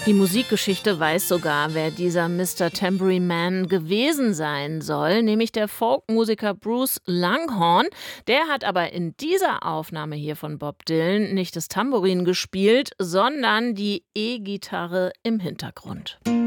Die Musikgeschichte weiß sogar, wer dieser Mr. Tambourine Man gewesen sein soll, nämlich der Folkmusiker Bruce Langhorne. Der hat aber in dieser Aufnahme hier von Bob Dylan nicht das Tambourin gespielt, sondern die E-Gitarre im Hintergrund.